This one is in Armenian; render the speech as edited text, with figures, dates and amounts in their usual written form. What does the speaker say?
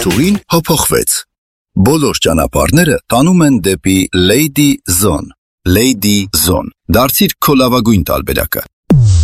Աղջուկին հափոխվեց։ Բոլոր ճանապարհները տանում են դեպի Lady Zone։ Lady Zone։ Դարձիր քո լավագույն տարբերակը։